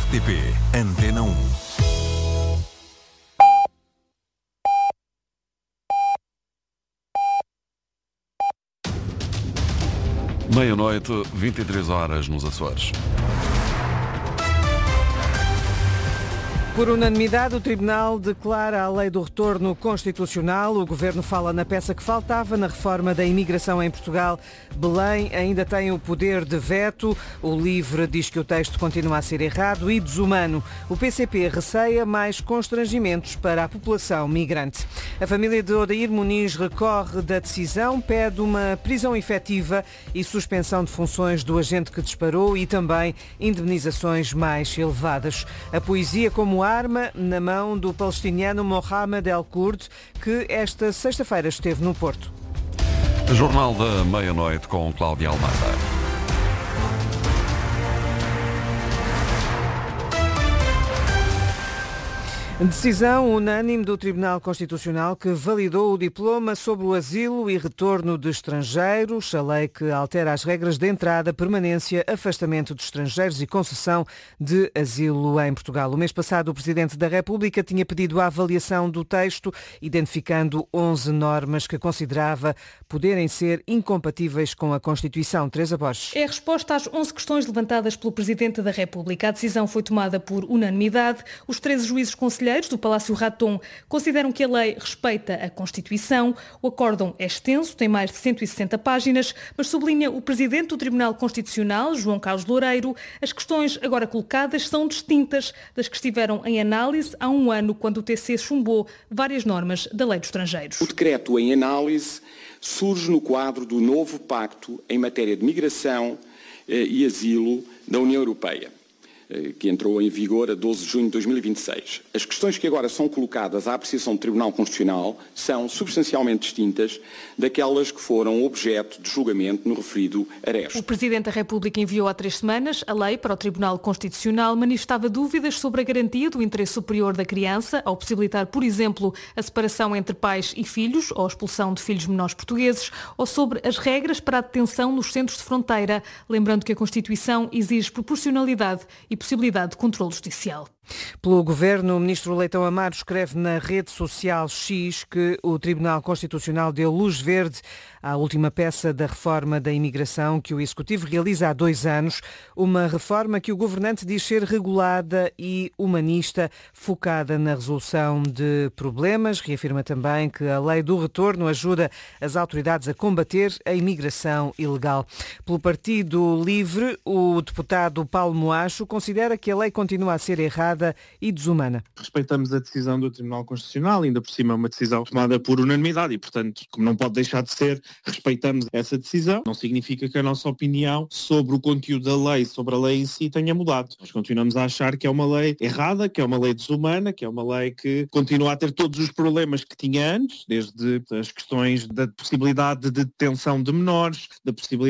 RTP Antena 1. Meia-noite, 23 horas nos Açores. Por unanimidade, o Tribunal declara a lei do retorno constitucional. O Governo fala na peça que faltava na reforma da imigração em Portugal. Belém ainda tem o poder de veto. O LIVRE diz que o texto continua a ser errado e desumano. O PCP receia mais constrangimentos para a população migrante. A família de Odair Muniz recorre da decisão, pede uma prisão efetiva e suspensão de funções do agente que disparou e também indemnizações mais elevadas. A poesia como arma na mão do palestiniano Mohamed El-Kurd, que esta sexta-feira esteve no Porto. Jornal da Meia-Noite com Cláudia Almada. Decisão unânime do Tribunal Constitucional que validou o diploma sobre o asilo e retorno de estrangeiros, a lei que altera as regras de entrada, permanência, afastamento de estrangeiros e concessão de asilo em Portugal. O mês passado, o Presidente da República tinha pedido a avaliação do texto, identificando 11 normas que considerava poderem ser incompatíveis com a Constituição. Teresa Borges. É a resposta às 11 questões levantadas pelo Presidente da República. A decisão foi tomada por unanimidade. Os 13 juízes conselheiros do Palácio Raton consideram que a lei respeita a Constituição. O acórdão é extenso, tem mais de 160 páginas, mas sublinha o Presidente do Tribunal Constitucional, João Carlos Loureiro, as questões agora colocadas são distintas das que estiveram em análise há um ano, quando o TC chumbou várias normas da Lei dos Estrangeiros. O decreto em análise surge no quadro do novo pacto em matéria de migração e asilo da União Europeia, que entrou em vigor a 12 de junho de 2026. As questões que agora são colocadas à apreciação do Tribunal Constitucional são substancialmente distintas daquelas que foram objeto de julgamento no referido aresto. O Presidente da República enviou há 3 semanas a lei para o Tribunal Constitucional, manifestava dúvidas sobre a garantia do interesse superior da criança, ao possibilitar, por exemplo, a separação entre pais e filhos ou a expulsão de filhos menores portugueses, ou sobre as regras para a detenção nos centros de fronteira, lembrando que a Constituição exige proporcionalidade e possibilidade de controle judicial. Pelo Governo, o Ministro Leitão Amaro escreve na rede social X que o Tribunal Constitucional deu luz verde à última peça da reforma da imigração que o Executivo realiza há 2 anos, uma reforma que o governante diz ser regulada e humanista, focada na resolução de problemas. Reafirma também que a lei do retorno ajuda as autoridades a combater a imigração ilegal. Pelo Partido Livre, o deputado Paulo Moacho considera que a lei continua a ser errada e desumana. Respeitamos a decisão do Tribunal Constitucional, ainda por cima uma decisão tomada por unanimidade e, portanto, como não pode deixar de ser, respeitamos essa decisão. Não significa que a nossa opinião sobre o conteúdo da lei, sobre a lei em si, tenha mudado. Nós continuamos a achar que é uma lei errada, que é uma lei desumana, que é uma lei que continua a ter todos os problemas que tinha antes, desde as questões da possibilidade de detenção de menores, da possibilidade